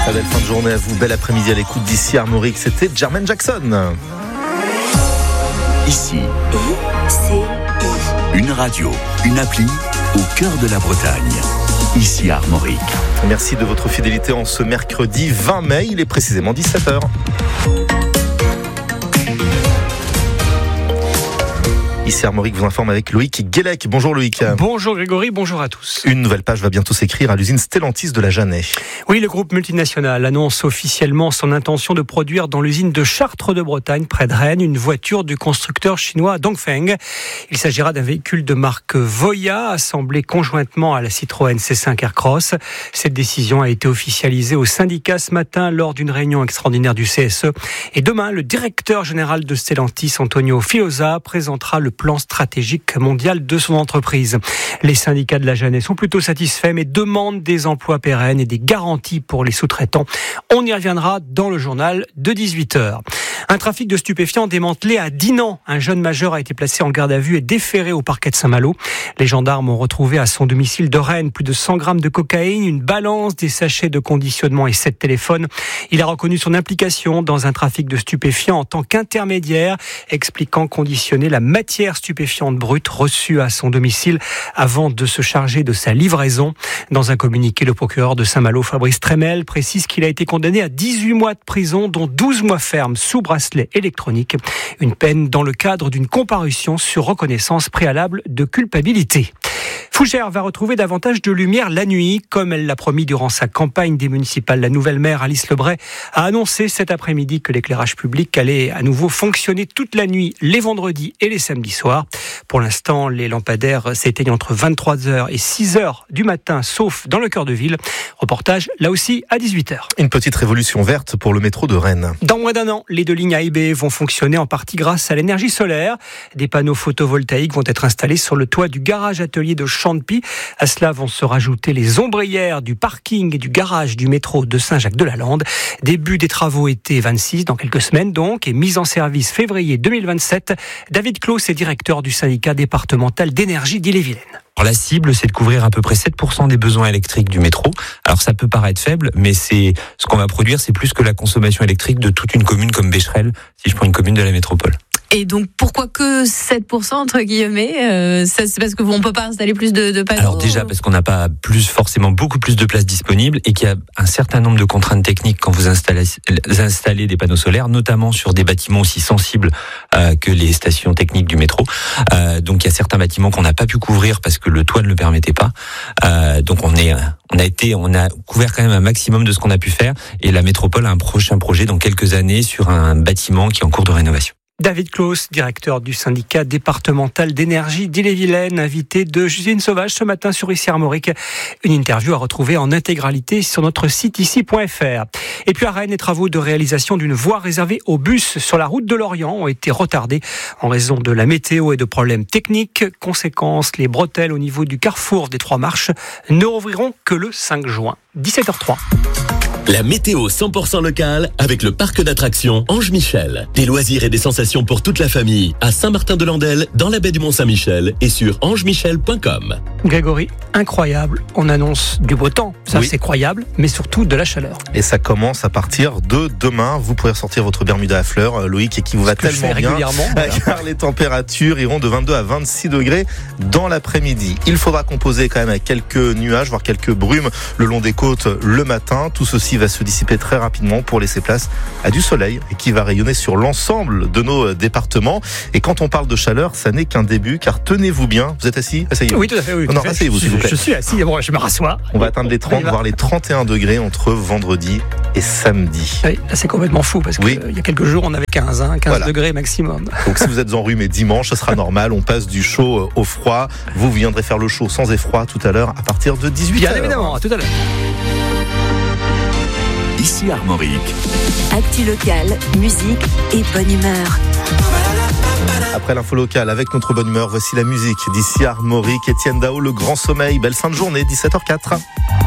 Très belle fin de journée à vous, bel après-midi à l'écoute d'ici Armorique. C'était Jermaine Jackson. Ici, une radio, une appli au cœur de la Bretagne. Ici Armorique. Merci de votre fidélité en ce mercredi 20 mai, il est précisément 17h. Ici Armorique vous informe avec Loïc Guélec. Bonjour Loïc. Bonjour Grégory, bonjour à tous. Une nouvelle page va bientôt s'écrire à l'usine Stellantis de la Jeannet. Oui, le groupe multinational annonce officiellement son intention de produire dans l'usine de Chartres de Bretagne, près de Rennes, une voiture du constructeur chinois Dongfeng. Il s'agira d'un véhicule de marque Voya, assemblé conjointement à la Citroën C5 Aircross. Cette décision a été officialisée au syndicat ce matin lors d'une réunion extraordinaire du CSE. Et demain, le directeur général de Stellantis, Antonio Filosa, présentera le plan stratégique mondial de son entreprise. Les syndicats de la Jeannet sont plutôt satisfaits, mais demandent des emplois pérennes et des garanties pour les sous-traitants. On y reviendra dans le journal de 18h. Un trafic de stupéfiants démantelé à Dinan. Un jeune majeur a été placé en garde à vue et déféré au parquet de Saint-Malo. Les gendarmes ont retrouvé à son domicile de Rennes plus de 100 grammes de cocaïne, une balance, des sachets de conditionnement et 7 téléphones. Il a reconnu son implication dans un trafic de stupéfiants en tant qu'intermédiaire, expliquant conditionner la matière stupéfiante brute reçue à son domicile avant de se charger de sa livraison. Dans un communiqué, le procureur de Saint-Malo, Fabrice Trémel, précise qu'il a été condamné à 18 mois de prison, dont 12 mois fermes sous bracelet électronique. Une peine dans le cadre d'une comparution sur reconnaissance préalable de culpabilité. Fougères va retrouver davantage de lumière la nuit, comme elle l'a promis durant sa campagne des municipales. La nouvelle maire Alice Lebray a annoncé cet après-midi que l'éclairage public allait à nouveau fonctionner toute la nuit, les vendredis et les samedis soirs. Pour l'instant, les lampadaires s'éteignent entre 23h et 6h du matin, sauf dans le cœur de ville. Reportage là aussi à 18h. Une petite révolution verte pour le métro de Rennes. Dans moins d'un an, les 2 lignes A et B vont fonctionner en partie grâce à l'énergie solaire. Des panneaux photovoltaïques vont être installés sur le toit du garage-atelier de Champy. À cela vont se rajouter les ombrières du parking et du garage du métro de Saint-Jacques-de-la-Lande. Début des travaux été 26, dans quelques semaines donc, et mise en service février 2027. David Claus est directeur du syndicat départemental d'énergie d'Ille-et-Vilaine. La cible, c'est de couvrir à peu près 7% des besoins électriques du métro. Alors ça peut paraître faible, mais c'est ce qu'on va produire, c'est plus que la consommation électrique de toute une commune comme Becherel, si je prends une commune de la métropole. Et donc, pourquoi que 7% entre guillemets ça, c'est parce qu'on ne peut pas installer plus de panneaux? Alors déjà, parce qu'on n'a pas forcément beaucoup plus de places disponibles et qu'il y a un certain nombre de contraintes techniques quand vous installez des panneaux solaires, notamment sur des bâtiments aussi sensibles que les stations techniques du métro. Donc il y a certains bâtiments qu'on n'a pas pu couvrir parce que le toit ne le permettait pas. Donc on a couvert quand même un maximum de ce qu'on a pu faire. Et la métropole a un prochain projet dans quelques années sur un bâtiment qui est en cours de rénovation. David Claus, directeur du syndicat départemental d'énergie d'Ille-et-Vilaine, invité de Justine Sauvage ce matin sur Ici Armorique. Une interview à retrouver en intégralité sur notre site ici.fr. Et puis à Rennes, les travaux de réalisation d'une voie réservée aux bus sur la route de l'Orient ont été retardés en raison de la météo et de problèmes techniques. Conséquence, les bretelles au niveau du carrefour des 3 marches ne rouvriront que le 5 juin. 17h03. La météo 100% locale avec le parc d'attractions Ange Michel. Des loisirs et des sensations pour toute la famille à Saint-Martin-de-Landelle, dans la baie du Mont-Saint-Michel et sur angemichel.com. Grégory, incroyable. On annonce du beau temps. Ça, oui. C'est croyable, mais surtout de la chaleur. Et ça commence à partir de demain. Vous pourrez ressortir votre Bermuda à fleurs, Loïc, et qui vous va tellement bien. Voilà. Car les températures iront de 22 à 26 degrés dans l'après-midi. Il faudra composer quand même avec quelques nuages, voire quelques brumes le long des côtes le matin. Tout ceci va se dissiper très rapidement pour laisser place à du soleil qui va rayonner sur l'ensemble de nos départements. Et quand on parle de chaleur, ça n'est qu'un début, car tenez-vous bien. Vous êtes assis? Asseyez-vous. Oui, tout à fait. Oui, non, asseyez-vous, s'il vous plaît. Je suis assis, bon, je me rassois. On va atteindre les 30, voire les 31 degrés entre vendredi et samedi. Oui, là, c'est complètement fou, parce qu'il y a quelques jours, on avait 15 voilà. Degrés maximum. Donc si vous êtes enrhumé dimanche, ça sera normal. On passe du chaud au froid. Vous viendrez faire le chaud sans effroi tout à l'heure à partir de 18h. Bien évidemment, à tout à l'heure. Ici Armorique. Actu locale, musique et bonne humeur. Après l'info locale, avec notre bonne humeur, voici la musique d'ici Armorique. Étienne Dao, Le Grand Sommeil. Belle fin de journée, 17h04.